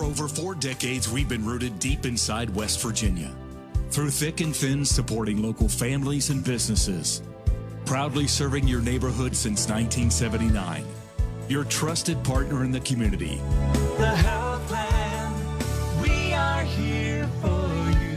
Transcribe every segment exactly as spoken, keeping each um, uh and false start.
over four decades, we've been rooted deep inside West Virginia. Through thick and thin, supporting local families and businesses. Proudly serving your neighborhood since nineteen seventy-nine. Your trusted partner in the community. The Healthland, we are here for you.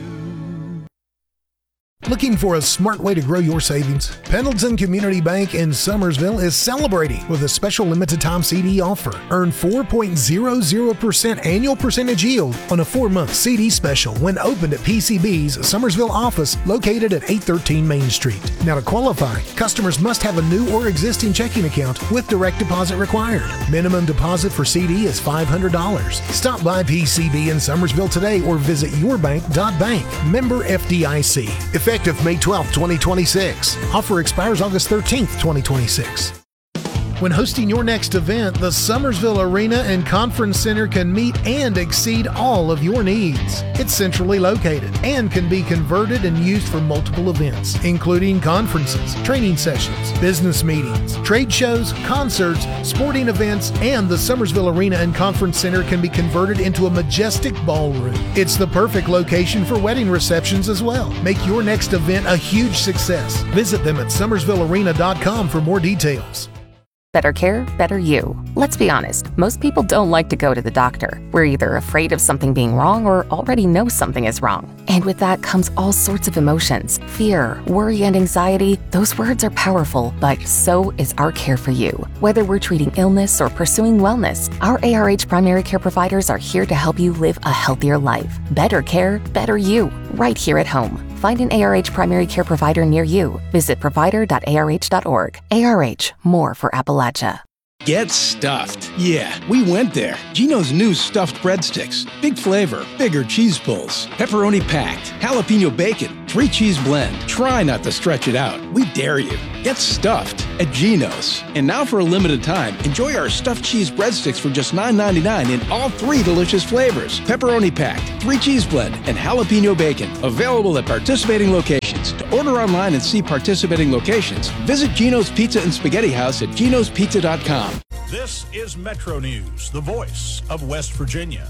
Looking for a smart way to grow your savings? Pendleton Community Bank in Summersville is celebrating with a special limited time C D offer. Earn four point zero zero percent annual percentage yield on a four-month C D special when opened at P C B's Summersville office located at eight thirteen Main Street. Now to qualify, customers must have a new or existing checking account with direct deposit required. Minimum deposit for C D is five hundred dollars. Stop by P C B in Summersville today or visit your bank dot bank. Member F D I C. Effective May twelfth, twenty twenty-six. Offer expires August thirteenth, twenty twenty-six. When hosting your next event, the Summersville Arena and Conference Center can meet and exceed all of your needs. It's centrally located and can be converted and used for multiple events, including conferences, training sessions, business meetings, trade shows, concerts, sporting events, and the Summersville Arena and Conference Center can be converted into a majestic ballroom. It's the perfect location for wedding receptions as well. Make your next event a huge success. Visit them at summersville arena dot com for more details. Better care, better you. Let's be honest, most people don't like to go to the doctor. We're either afraid of something being wrong or already know something is wrong. And with that comes all sorts of emotions. Fear, worry, and anxiety. Those words are powerful, but so is our care for you. Whether we're treating illness or pursuing wellness, our A R H primary care providers are here to help you live a healthier life. Better care, better you. Right here at home. Find an A R H primary care provider near you. Visit provider dot A R H dot org. A R H, more for Appalachia. Get stuffed. Yeah, we went there. Gino's new stuffed breadsticks. Big flavor, bigger cheese pulls, pepperoni packed, jalapeno bacon, three cheese blend. Try not to stretch it out. We dare you. Get stuffed at Gino's. And now for a limited time, enjoy our stuffed cheese breadsticks for just nine ninety-nine in all three delicious flavors. Pepperoni packed, three cheese blend, and jalapeno bacon. Available at participating locations. To order online and see participating locations, visit Gino's Pizza and Spaghetti House at ginos pizza dot com. This is Metro News, the voice of West Virginia.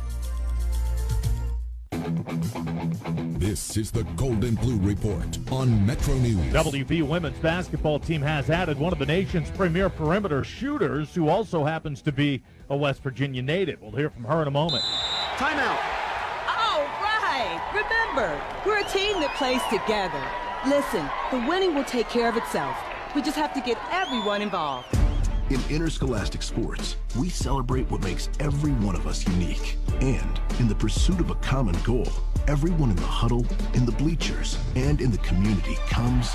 This is the Golden Blue Report on Metro News. W V U women's basketball team has added one of the nation's premier perimeter shooters who also happens to be a West Virginia native. We'll hear from her in a moment. Timeout. All right. Remember, we're a team that plays together. Listen, the winning will take care of itself. We just have to get everyone involved. In interscholastic sports, we celebrate what makes every one of us unique. And in the pursuit of a common goal, everyone in the huddle, in the bleachers, and in the community comes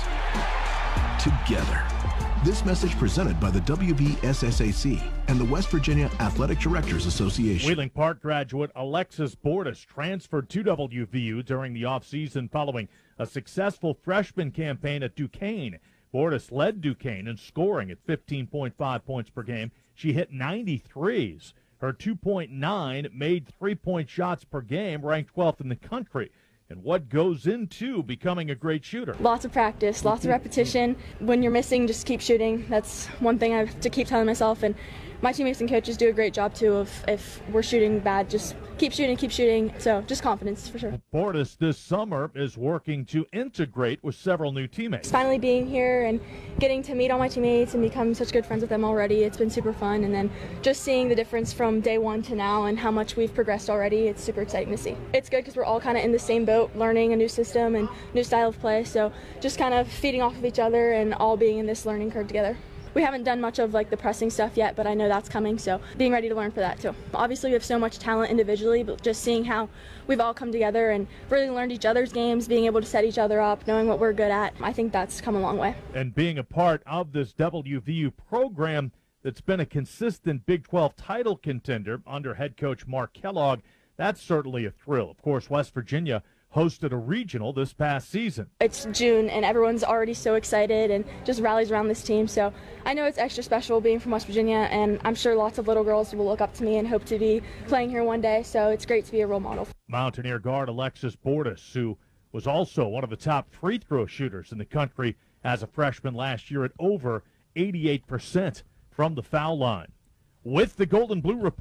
together. This message presented by the W V S S A C and the West Virginia Athletic Directors Association. Wheeling Park graduate Alexis Bordas transferred to W V U during the offseason following a successful freshman campaign at Duquesne. Bordas led Duquesne in scoring at fifteen point five points per game. She hit ninety-threes. Her two point nine made three-point shots per game, ranked twelfth in the country. And what goes into becoming a great shooter? Lots of practice, lots of repetition. When you're missing, just keep shooting. That's one thing I have to keep telling myself. And my teammates and coaches do a great job, too, of if we're shooting bad, just keep shooting, keep shooting. So just confidence, for sure. Bordas this summer is working to integrate with several new teammates. Finally being here and getting to meet all my teammates and become such good friends with them already, it's been super fun. And then just seeing the difference from day one to now and how much we've progressed already, it's super exciting to see. It's good because we're all kind of in the same boat, learning a new system and new style of play. So just kind of feeding off of each other and all being in this learning curve together. We haven't done much of like the pressing stuff yet, but I know that's coming, so being ready to learn for that too. Obviously we have so much talent individually, but just seeing how we've all come together and really learned each other's games, being able to set each other up, knowing what we're good at, I think that's come a long way. And being a part of this W V U program that's been a consistent Big twelve title contender under head coach Mark Kellogg, that's certainly a thrill. Of course, West Virginia hosted a regional this past season. It's June and everyone's already so excited and just rallies around this team. So I know it's extra special being from West Virginia, and I'm sure lots of little girls will look up to me and hope to be playing here one day. So it's great to be a role model. Mountaineer guard Alexis Bordas, who was also one of the top free throw shooters in the country as a freshman last year at over eighty-eight percent from the foul line. With the Golden Blue Report,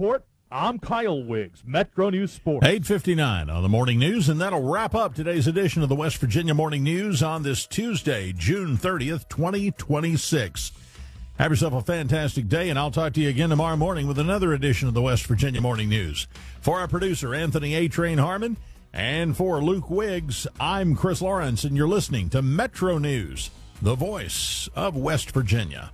I'm Kyle Wiggs, Metro News Sports. eight fifty-nine on the Morning News, and that'll wrap up today's edition of the West Virginia Morning News on this Tuesday, June thirtieth, twenty twenty-six. Have yourself a fantastic day, and I'll talk to you again tomorrow morning with another edition of the West Virginia Morning News. For our producer, Anthony A. Train Harmon, and for Luke Wiggs, I'm Chris Lawrence, and you're listening to Metro News, the voice of West Virginia.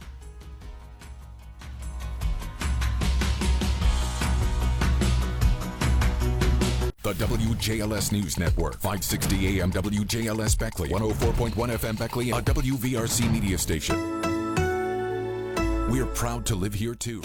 The W J L S News Network, five sixty A M W J L S Beckley, one oh four point one F M Beckley, a W V R C media station. We're proud to live here, too.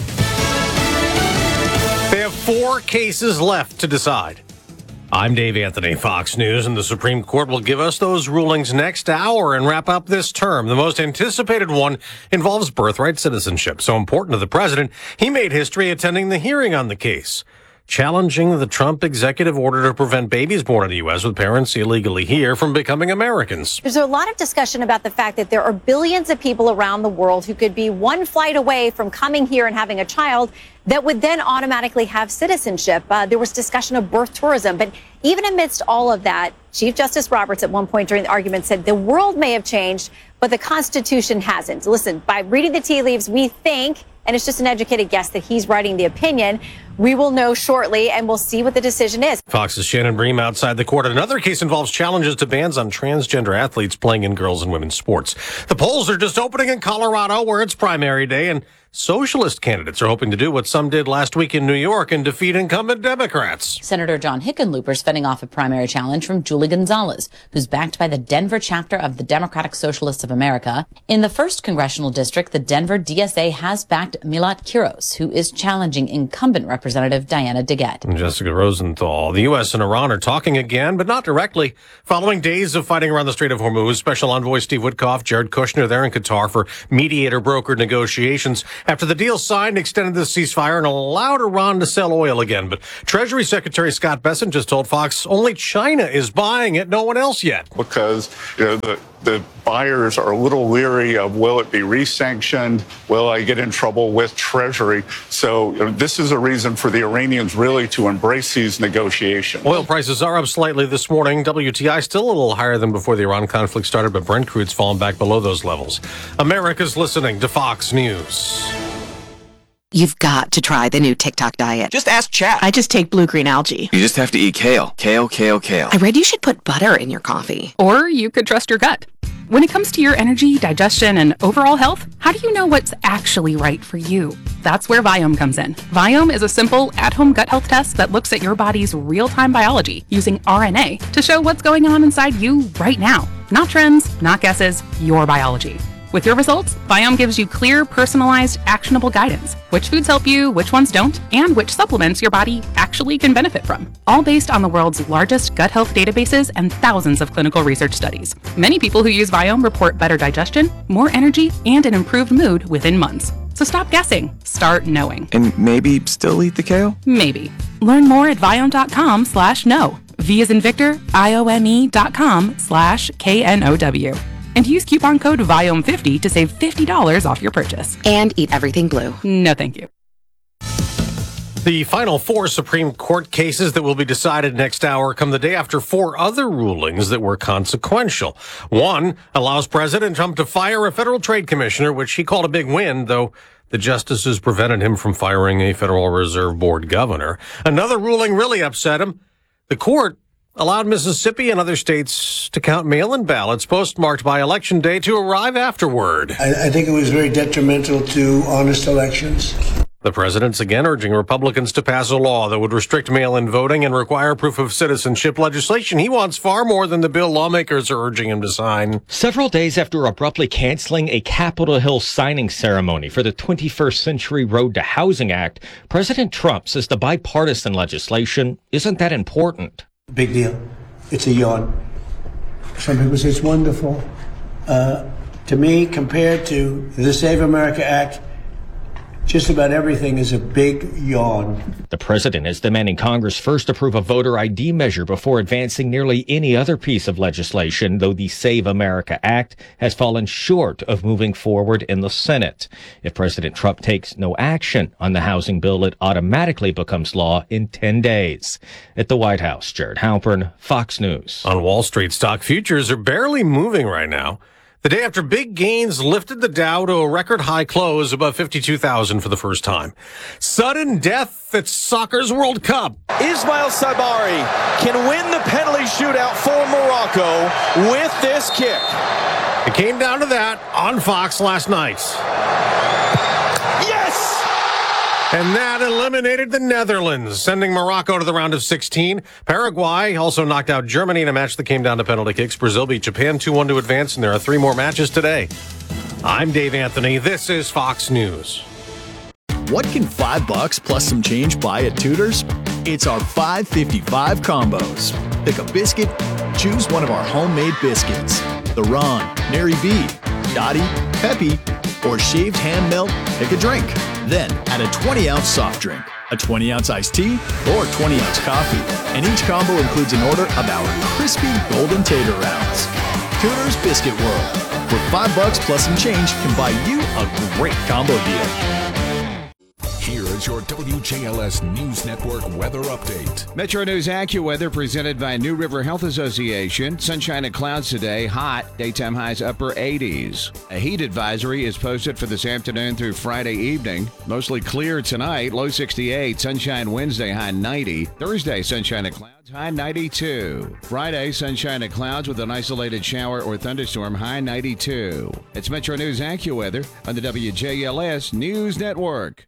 They have four cases left to decide. I'm Dave Anthony, Fox News, and the Supreme Court will give us those rulings next hour and wrap up this term. The most anticipated one involves birthright citizenship. So important to the president, he made history attending the hearing on the case, challenging the Trump executive order to prevent babies born in the U S with parents illegally here from becoming Americans. There's a lot of discussion about the fact that there are billions of people around the world who could be one flight away from coming here and having a child that would then automatically have citizenship. Uh, there was discussion of birth tourism. But even amidst all of that, Chief Justice Roberts at one point during the argument said the world may have changed, but the Constitution hasn't. Listen, by reading the tea leaves, we think, and it's just an educated guess, that he's writing the opinion. We will know shortly, and we'll see what the decision is. Fox's Shannon Bream outside the court. Another case involves challenges to bans on transgender athletes playing in girls and women's sports. The polls are just opening in Colorado, where it's primary day, and socialist candidates are hoping to do what some did last week in New York and defeat incumbent Democrats. Senator John Hickenlooper's fending off a primary challenge from Julie Gonzalez, who's backed by the Denver chapter of the Democratic Socialists of America. In the first congressional district, the Denver D S A has backed Milat Kiros, who is challenging incumbent Representative Diana DeGette. And Jessica Rosenthal. The U S and Iran are talking again, but not directly. Following days of fighting around the Strait of Hormuz, Special Envoy Steve Witkoff, Jared Kushner there in Qatar for mediator-brokered negotiations. After the deal signed, extended the ceasefire and allowed Iran to sell oil again. But Treasury Secretary Scott Bessent just told Fox only China is buying it, no one else yet. Because, you know, the, the buyers are a little leery of, will it be re-sanctioned? Will I get in trouble with Treasury? So you know, this is a reason for the Iranians really to embrace these negotiations. Oil prices are up slightly this morning. W T I still a little higher than before the Iran conflict started, but Brent crude's fallen back below those levels. America's listening to Fox News. You've got to try the new TikTok diet. Just ask Chat. I just take blue green algae. You just have to eat kale. Kale, kale, kale. I read you should put butter in your coffee. Or you could trust your gut. When it comes to your energy, digestion, and overall health, how do you know what's actually right for you? That's where Viome comes in. Viome is a simple, at-home gut health test that looks at your body's real-time biology using R N A to show what's going on inside you right now. Not trends, not guesses, your biology. With your results, Viome gives you clear, personalized, actionable guidance. Which foods help you, which ones don't, and which supplements your body actually can benefit from. All based on the world's largest gut health databases and thousands of clinical research studies. Many people who use Viome report better digestion, more energy, and an improved mood within months. So stop guessing. Start knowing. And maybe still eat the kale? Maybe. Learn more at Viome.com slash know. V as in Victor, I O M E dot com slash K N O W. And use coupon code Viome fifty to save fifty dollars off your purchase. And eat everything blue. No, thank you. The final four Supreme Court cases that will be decided next hour come the day after four other rulings that were consequential. One allows President Trump to fire a federal trade commissioner, which he called a big win, though the justices prevented him from firing a Federal Reserve Board governor. Another ruling really upset him. The court allowed Mississippi and other states to count mail-in ballots postmarked by Election Day to arrive afterward. I, I think it was very detrimental to honest elections. The president's again urging Republicans to pass a law that would restrict mail-in voting and require proof of citizenship legislation. He wants far more than the bill lawmakers are urging him to sign. Several days after abruptly canceling a Capitol Hill signing ceremony for the twenty-first Century Road to Housing Act, President Trump says the bipartisan legislation isn't that important. Big deal. It's a yawn. Some people say it's wonderful. Uh, to me, compared to the Save America Act, Just about everything is a big yawn. The president is demanding Congress first approve a voter I D measure before advancing nearly any other piece of legislation, though the Save America Act has fallen short of moving forward in the Senate. If President Trump takes no action on the housing bill, it automatically becomes law in ten days. At the White House, Jared Halpern, Fox News. On Wall Street, stock futures are barely moving right now. The day after big gains lifted the Dow to a record high close above fifty-two thousand for the first time. Sudden death at soccer's World Cup. Ismail Sabari can win the penalty shootout for Morocco with this kick. It came down to that on Fox last night. Yes! And that eliminated the Netherlands, sending Morocco to the round of sixteen. Paraguay also knocked out Germany in a match that came down to penalty kicks. Brazil beat Japan two one to advance, and there are three more matches today. I'm Dave Anthony. This is Fox News. What can five bucks plus some change buy at Tudor's? It's our five fifty-five combos. Pick a biscuit, choose one of our homemade biscuits. The Ron, Nary B, Dottie, Peppy, or shaved ham melt, pick a drink. Then add a twenty ounce soft drink, a twenty ounce iced tea, or twenty ounce coffee. And each combo includes an order of our crispy golden tater rounds. Tudor's Biscuit World, where five bucks plus some change can buy you a great combo deal. Here is your W J L S News Network weather update. Metro News AccuWeather presented by New River Health Association. Sunshine and clouds today. Hot. Daytime highs upper eighties. A heat advisory is posted for this afternoon through Friday evening. Mostly clear tonight. Low sixty-eight. Sunshine Wednesday. High ninety. Thursday, sunshine and clouds. High ninety-two. Friday, sunshine and clouds with an isolated shower or thunderstorm. High ninety-two. It's Metro News AccuWeather on the W J L S News Network.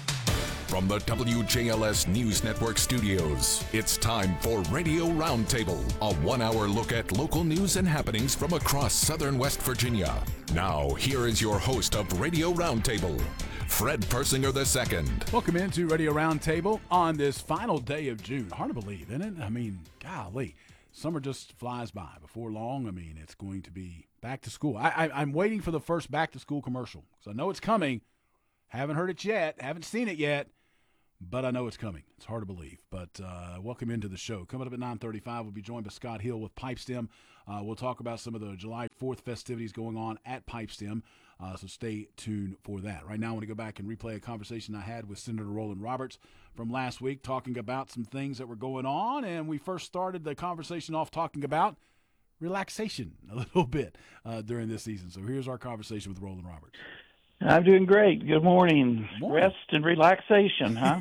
From the W J L S News Network studios, it's time for Radio Roundtable, a one-hour look at local news and happenings from across southern West Virginia. Now, here is your host of Radio Roundtable, Fred Persinger the Second. Welcome into Radio Roundtable on this final day of June. Hard to believe, isn't it? I mean, golly, summer just flies by. Before long, I mean, it's going to be back to school. I, I, I'm waiting for the first back-to-school commercial because I know it's coming. Haven't heard it yet. Haven't seen it yet. But I know it's coming. It's hard to believe. But uh, welcome into the show. Coming up at nine thirty-five, we'll be joined by Scott Hill with Pipestem. Uh, we'll talk about some of the July fourth festivities going on at Pipestem. Uh, so stay tuned for that. Right now, I want to go back and replay a conversation I had with Senator Roland Roberts from last week, talking about some things that were going on. And we first started the conversation off talking about relaxation a little bit uh, during this season. So here's our conversation with Roland Roberts. I'm doing great. Good morning. morning. Rest and relaxation, huh?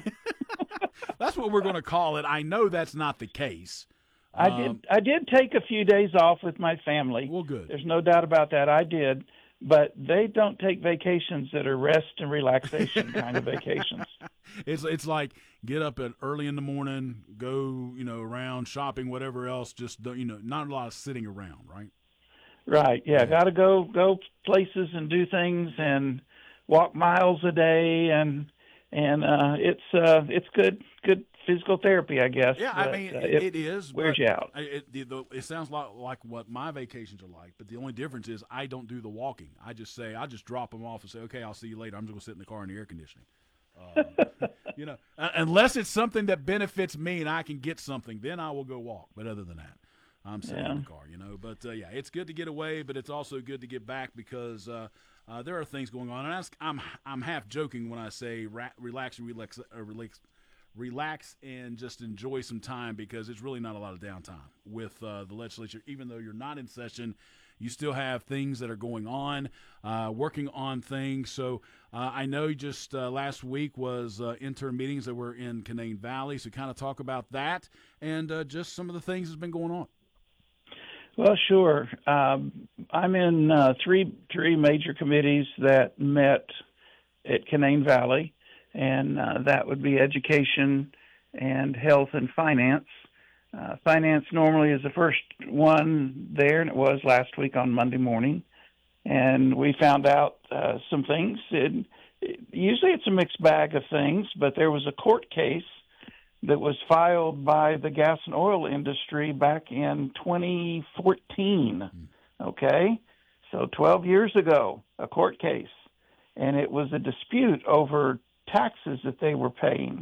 That's what we're going to call it. I know that's not the case. I um, did I did take a few days off with my family. Well, good. There's no doubt about that. I did. But they don't take vacations that are rest and relaxation kind of vacations. It's it's like get up at early in the morning, go, you know, around shopping, whatever else, just, you know, not a lot of sitting around, right? Right, yeah, yeah. Got to go go places and do things and walk miles a day, and and uh, it's uh, it's good good physical therapy, I guess. Yeah, but, I mean uh, it, it is. Wears you out. It, it, it sounds like like what my vacations are like, but the only difference is I don't do the walking. I just say I just drop them off and say, okay, I'll see you later. I'm just gonna sit in the car in the air conditioning. Uh, you know, unless it's something that benefits me and I can get something, then I will go walk. But other than that, I'm sitting yeah. in the car, you know. But, uh, yeah, it's good to get away, but it's also good to get back because uh, uh, there are things going on. And I'm I'm half joking when I say ra- relax and relax, uh, relax, relax and just enjoy some time because it's really not a lot of downtime with uh, the legislature. Even though you're not in session, you still have things that are going on, uh, working on things. So uh, I know just uh, last week was uh, intern meetings that were in Canaan Valley, so kind of talk about that and uh, just some of the things that's been going on. Well, sure. Um, I'm in uh, three three major committees that met at Canaan Valley, and uh, that would be education and health and finance. Uh, finance normally is the first one there, and it was last week on Monday morning. And we found out uh, some things. It, it, usually it's a mixed bag of things, but there was a court case that was filed by the gas and oil industry back in twenty fourteen, okay? So twelve years ago, a court case. and it was a dispute over taxes that they were paying.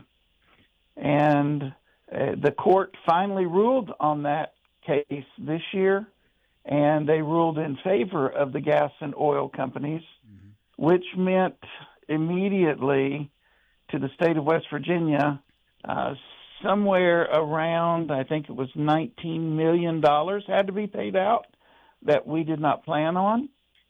And uh, the court finally ruled on that case this year, and they ruled in favor of the gas and oil companies, mm-hmm. which meant immediately to the state of West Virginia uh, somewhere around, I think it was nineteen million dollars had to be paid out that we did not plan on.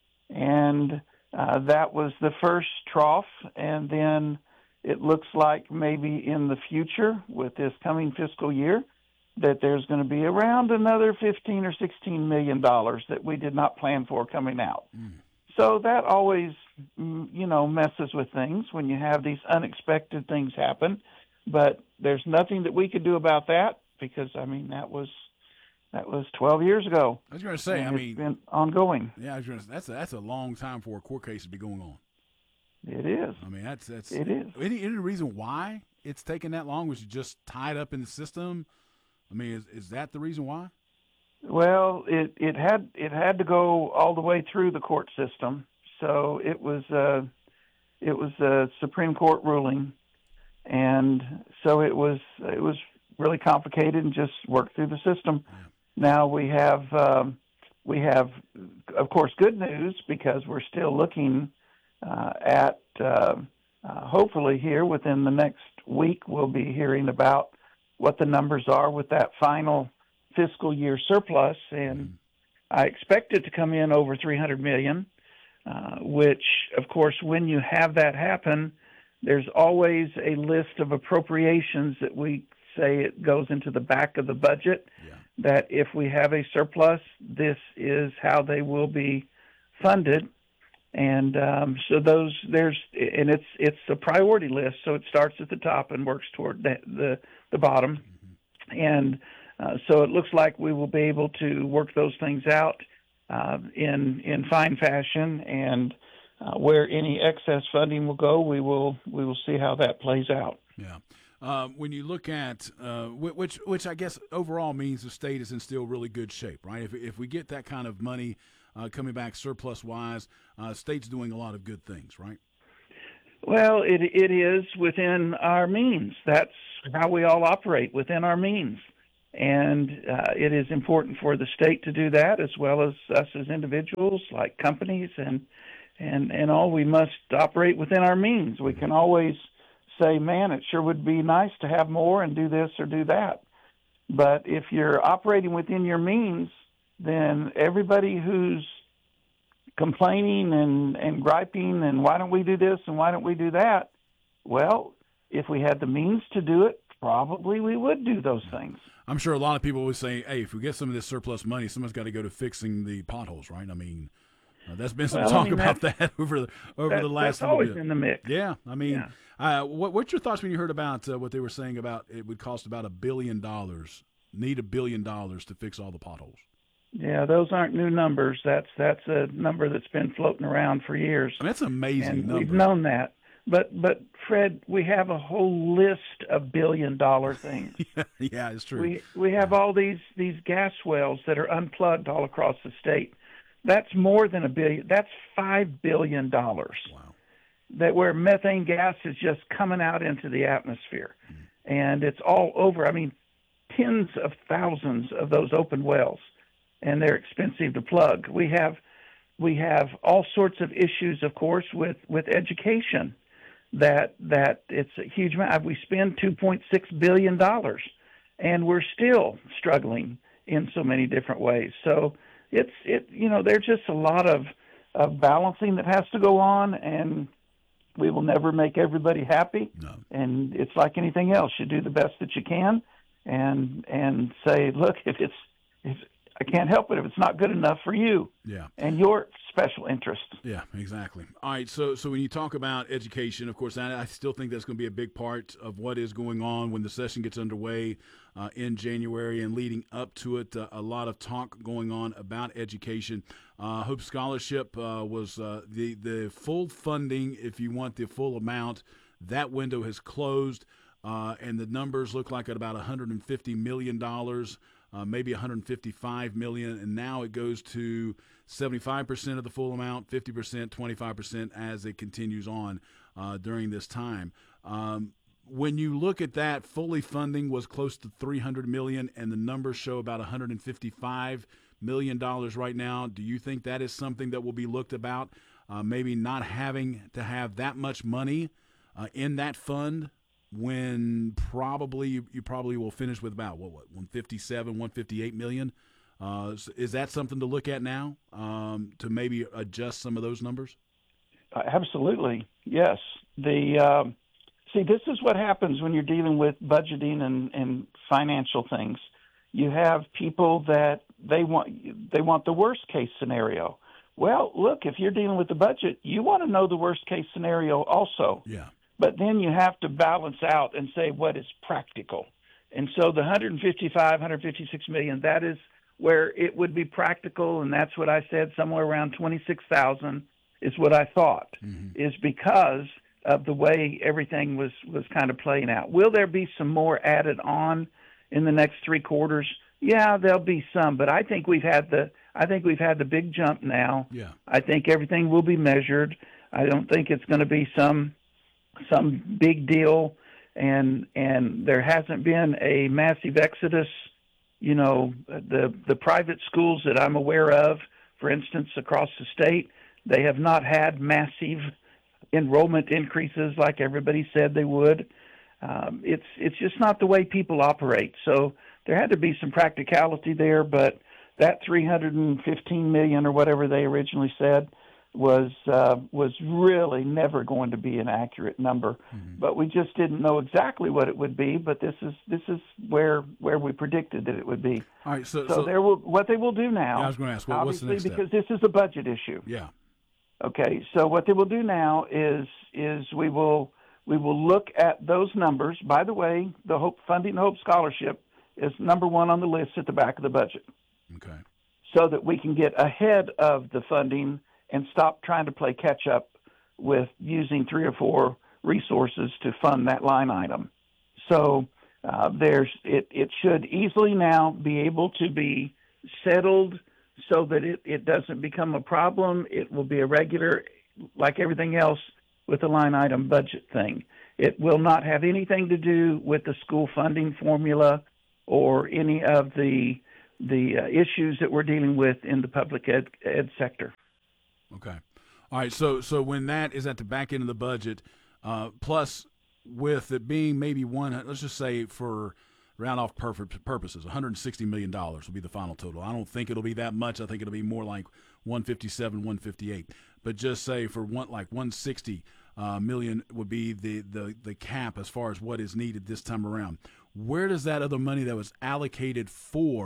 And uh, that was the first trough. And then it looks like maybe in the future with this coming fiscal year that there's going to be around another fifteen or sixteen million dollars that we did not plan for coming out. Mm. So that always, you know, messes with things when you have these unexpected things happen. But there's nothing that we could do about that because, I mean, that was that was twelve years ago. I was going to say, I it's mean, been ongoing. Yeah, I was gonna say, that's a, that's a long time for a court case to be going on. It is. I mean, that's that's it is. Any any reason why it's taken that long? Was it just tied up in the system? I mean, is is that the reason why? Well, it it had it had to go all the way through the court system. So it was uh, it was a Supreme Court ruling. And so it was it was really complicated and just worked through the system. Yeah. Now we have um, we have of course good news because we're still looking uh, at uh, uh, hopefully here within the next week we'll be hearing about what the numbers are with that final fiscal year surplus, and mm-hmm. I expect it to come in over three hundred million dollars, uh, which of course when you have that happen, there's always a list of appropriations that we say it goes into the back of the budget, yeah. that if we have a surplus, this is how they will be funded. And um, so those there's and it's it's a priority list, so it starts at the top and works toward the the, the bottom. Mm-hmm. And uh, so it looks like we will be able to work those things out uh, in in fine fashion, and Uh, where any excess funding will go, we will we will see how that plays out. Yeah. Uh, when you look at uh, which which I guess overall means the state is in still really good shape, right? If if we get that kind of money uh, coming back surplus wise, uh, state's doing a lot of good things, right? Well, it it is within our means. That's how we all operate, within our means, and uh, it is important for the state to do that as well as us as individuals, like companies and. And and all we must operate within our means. We can always say, man, it sure would be nice to have more and do this or do that. But if you're operating within your means, then everybody who's complaining and, and griping and why don't we do this and why don't we do that, well, if we had the means to do it, probably we would do those things. I'm sure a lot of people would say, hey, if we get some of this surplus money, someone's got to go to fixing the potholes, right? I mean, Uh, there's been some well, talk I mean, about that over the over that, the last. That's always bit. in the mix. Yeah, I mean, yeah. Uh, what, what's your thoughts when you heard about uh, what they were saying about it would cost about a billion dollars, need a billion dollars to fix all the potholes? Yeah, those aren't new numbers. That's that's a number that's been floating around for years. I mean, that's an amazing and number. We've known that, but but Fred, we have a whole list of billion dollar things. yeah, yeah, it's true. We we have all these these gas wells that are unplugged all across the state. That's more than a billion. That's five billion dollars. Wow. That where methane gas is just coming out into the atmosphere, mm. and it's all over. I mean, tens of thousands of those open wells, and they're expensive to plug. We have, we have all sorts of issues, of course, with, with education. That that it's a huge amount. We spend two point six billion dollars, and we're still struggling in so many different ways. So. It's it you know there's just a lot of, of balancing that has to go on, and we will never make everybody happy. No. And it's like anything else, you do the best that you can, and and say, look, if it's if I can't help it if it's not good enough for you, yeah, and your special interest. Yeah, exactly. All right, so so when you talk about education, of course, I, I still think that's going to be a big part of what is going on when the session gets underway uh, in January and leading up to it. Uh, a lot of talk going on about education. Uh, Hope Scholarship uh, was uh, the the full funding, if you want the full amount. That window has closed, uh, and the numbers look like at about one hundred fifty million dollars. uh, maybe one hundred fifty-five million dollars, and now it goes to seventy-five percent of the full amount, fifty percent, twenty-five percent as it continues on uh, during this time. Um, when you look at that, fully funding was close to three hundred million dollars, and the numbers show about one hundred fifty-five million dollars right now. Do you think that is something that will be looked about, uh, maybe not having to have that much money uh, in that fund when probably you, you probably will finish with about, what, what one fifty-seven, one fifty-eight million? Uh, is that something to look at now um, to maybe adjust some of those numbers? Uh, absolutely, yes. The um, see, this is what happens when you're dealing with budgeting and, and financial things. You have people that they want they want the worst case scenario. Well, look, if you're dealing with the budget, you want to know the worst case scenario also. Yeah. But then you have to balance out and say what is practical. And so the one hundred fifty-five, one hundred fifty-six million, that is where it would be practical, and that's what I said, somewhere around twenty-six thousand is what I thought, mm-hmm. is because of the way everything was, was kind of playing out. Will there be some more added on in the next three quarters? Yeah, there'll be some, but I think we've had the I think we've had the big jump now. Yeah. I think everything will be measured. I don't think it's going to be some some big deal, and and there hasn't been a massive exodus. You know, the the private schools that I'm aware of, for instance, across the state, they have not had massive enrollment increases like everybody said they would. Um, it's it's just not the way people operate. So there had to be some practicality there, but that three hundred fifteen million dollars or whatever they originally said was uh, was really never going to be an accurate number. Mm-hmm. But we just didn't know exactly what it would be. But this is this is where where we predicted that it would be. All right. So, so, so there will what they will do now. Yeah, I was going to ask, well, what's the next step? Because this is a budget issue. Yeah. Okay. So what they will do now is is we will we will look at those numbers. By the way, the Hope Funding the Hope Scholarship is number one on the list at the back of the budget. Okay. So that we can get ahead of the funding and stop trying to play catch up with using three or four resources to fund that line item. So uh, there's it, it should easily now be able to be settled so that it, it doesn't become a problem. It will be a regular, like everything else with the line item budget thing. It will not have anything to do with the school funding formula or any of the the uh, issues that we're dealing with in the public ed, ed sector. Okay. All right. So so when that is at the back end of the budget, uh, plus with it being maybe one, let's just say for round off purposes, one hundred sixty million dollars will be the final total. I don't think it'll be that much. I think it'll be more like one fifty-seven, one fifty-eight. But just say for one like one hundred sixty uh, million would be the, the, the cap as far as what is needed this time around. Where does that other money that was allocated for